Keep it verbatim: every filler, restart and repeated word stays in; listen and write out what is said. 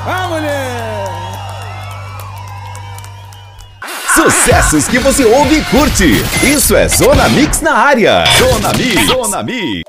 Ah, mulher! Sucessos que você ouve e curte. Isso é Zona Mix na área. Zona Mix. Zona Mix.